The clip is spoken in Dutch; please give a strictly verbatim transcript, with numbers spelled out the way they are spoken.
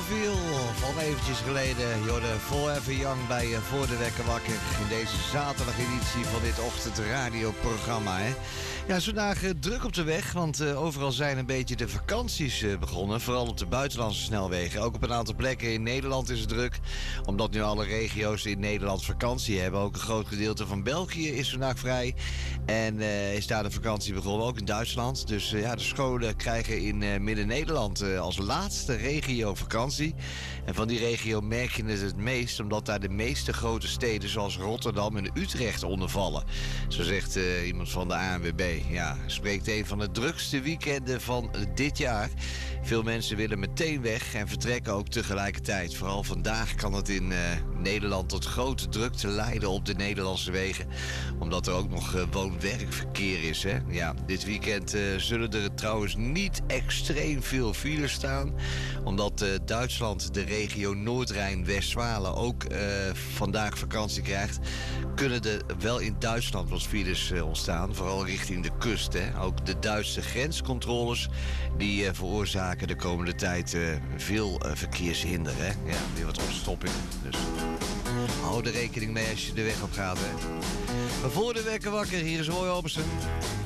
Phil van eventjes geleden. Jorde Forever Young bij uh, Voor de Wekker Wakker. In deze zaterdageditie van dit ochtendradioprogramma. Hè. Ja, vandaag uh, druk op de weg, want uh, overal zijn een beetje de vakanties uh, begonnen. Vooral op de buitenlandse snelwegen. Ook op een aantal plekken in Nederland is het druk. Omdat nu alle regio's in Nederland vakantie hebben. Ook een groot gedeelte van België is vandaag vrij. En uh, is daar de vakantie begonnen, ook in Duitsland. Dus uh, ja, de scholen krijgen in uh, Midden-Nederland uh, als laatste regio vakantie. En van die regio merk je het het meest, omdat daar de meeste grote steden zoals Rotterdam en Utrecht onder vallen. Zo zegt uh, iemand van de A N W B. Ja, spreekt een van de drukste weekenden van uh, dit jaar. Veel mensen willen meteen weg en vertrekken ook tegelijkertijd. Vooral vandaag kan het in uh, Nederland tot grote drukte leiden op de Nederlandse wegen. Omdat er ook nog uh, woon-werkverkeer is. Hè? Ja, dit weekend uh, zullen er trouwens niet extreem veel files staan. Omdat uh, Duitsland de regio Noord-Rijn-Westfalen ook uh, vandaag vakantie krijgt. Kunnen er wel in Duitsland wat files uh, ontstaan. Vooral richting de kust. Hè? Ook de Duitse grenscontroles die uh, veroorzaken de komende tijd uh, veel uh, verkeershinder. Hè? Ja, weer wat opstopping. Dus hou er rekening mee als je de weg op gaat. Hè? Maar voor de wekker wakker, hier is Roy Orbison.